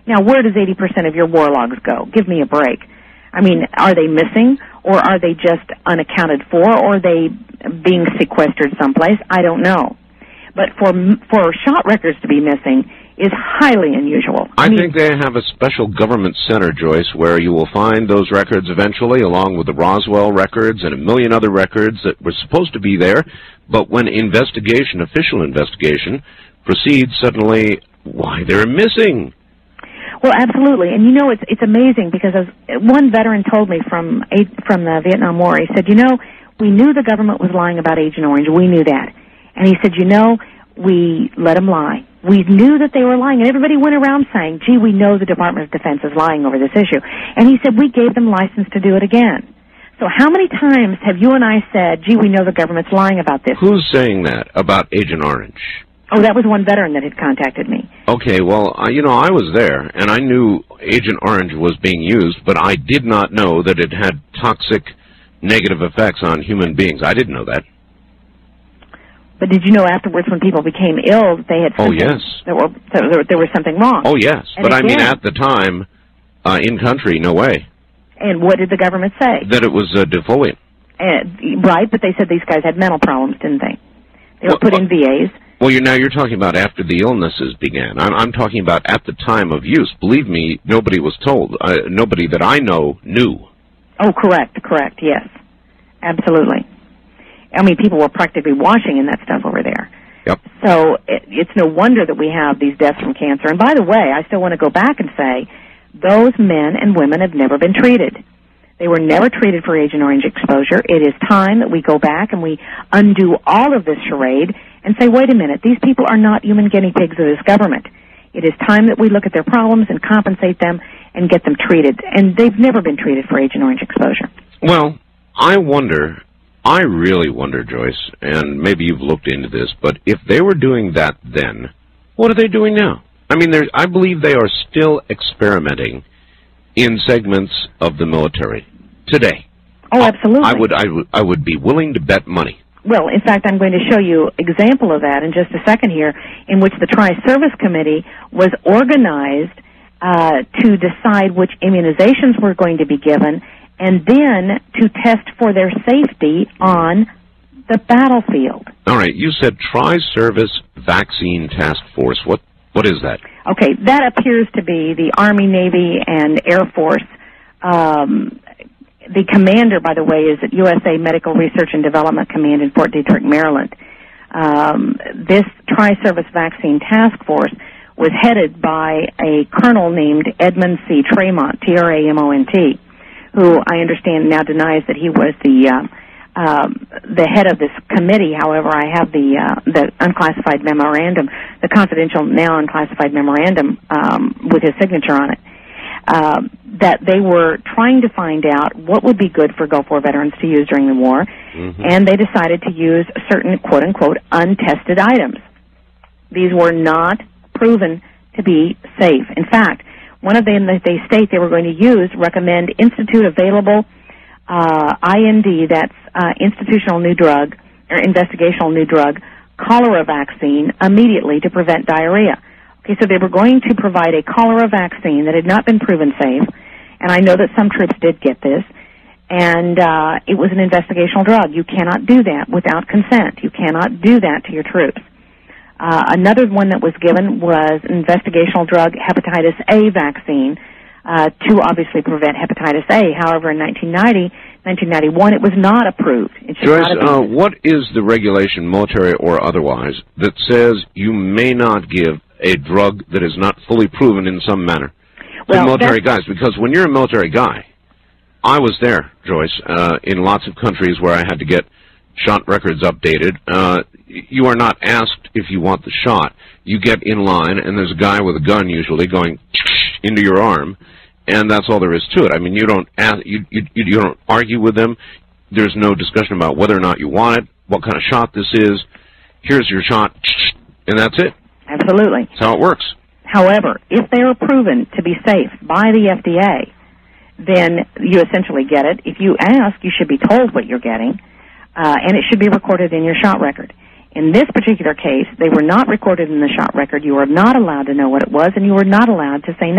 Now, where does 80% of your war logs go? Give me a break. I mean, are they missing, or are they just unaccounted for, or are they being sequestered someplace? I don't know. But for shot records to be missing is highly unusual. I think they have a special government center, Joyce, where you will find those records eventually, along with the Roswell records and a million other records that were supposed to be there, but when official investigation, proceeds, suddenly, why, they're missing. Well, absolutely. And, you know, it's amazing because as one veteran told me from the Vietnam War, he said, you know, we knew the government was lying about Agent Orange. We knew that. And he said, you know, we let them lie. We knew that they were lying, and everybody went around saying, gee, we know the Department of Defense is lying over this issue. And he said, we gave them license to do it again. So how many times have you and I said, gee, we know the government's lying about this? Who's saying that about Agent Orange? Oh, that was one veteran that had contacted me. Okay, well, you know, I was there, and I knew Agent Orange was being used, but I did not know that it had toxic negative effects on human beings. I didn't know that. But did you know afterwards when people became ill, they had symptoms? Oh, yes. There was something wrong? Oh, yes. And but again, I mean, at the time, in country, no way. And what did the government say? That it was defoliant. Right, but they said these guys had mental problems, didn't they? They were put in VAs. Well, you're talking about after the illnesses began. I'm talking about at the time of use. Believe me, nobody was told. Nobody that I know knew. Oh, correct, yes. Absolutely. I mean, people were practically washing in that stuff over there. Yep. So it's no wonder that we have these deaths from cancer. And by the way, I still want to go back and say those men and women have never been treated. They were never treated for Agent Orange exposure. It is time that we go back and we undo all of this charade and say, wait a minute, these people are not human guinea pigs of this government. It is time that we look at their problems and compensate them and get them treated. And they've never been treated for Agent Orange exposure. Well, I really wonder, Joyce, and maybe you've looked into this, but if they were doing that then, what are they doing now? I mean, I believe they are still experimenting in segments of the military today. Oh, absolutely. I would be willing to bet money. Well, in fact, I'm going to show you an example of that in just a second here, in which the Tri-Service Committee was organized to decide which immunizations were going to be given and then to test for their safety on the battlefield. All right, you said Tri-Service Vaccine Task Force. What is that? Okay, that appears to be the Army, Navy, and Air Force. The commander, by the way, is at USA Medical Research and Development Command in Fort Detrick, Maryland. This Tri-Service Vaccine Task Force was headed by a colonel named Edmund C. Tramont, Tramont, who I understand now denies that he was the head of this committee. However, I have the unclassified memorandum, the confidential, now unclassified memorandum with his signature on it, that they were trying to find out what would be good for Gulf War veterans to use during the war, and they decided to use certain, quote-unquote, untested items. These were not proven to be safe. In fact, one of them that they state they were going to recommend Institute Available IND, that's Institutional New Drug, or Investigational New Drug, cholera vaccine immediately to prevent diarrhea. Okay, so they were going to provide a cholera vaccine that had not been proven safe, and I know that some troops did get this, and it was an investigational drug. You cannot do that without consent. You cannot do that to your troops. Another one that was given was an investigational drug, hepatitis A vaccine, to obviously prevent hepatitis A. However, in 1991, it was not approved. Joyce, what is the regulation, military or otherwise, that says you may not give a drug that is not fully proven in some manner to military guys? Because when you're a military guy, I was there, Joyce, in lots of countries where I had to get shot records updated. You are not asked if you want the shot. You get in line, and there's a guy with a gun usually going into your arm, and that's all there is to it. I mean, you don't argue with them. There's no discussion about whether or not you want it, what kind of shot this is. Here's your shot, and that's it. Absolutely. That's how it works. However, if they are proven to be safe by the FDA, then you essentially get it. If you ask, you should be told what you're getting, and it should be recorded in your shot record. In this particular case, they were not recorded in the shot record. You were not allowed to know what it was, and you were not allowed to say no.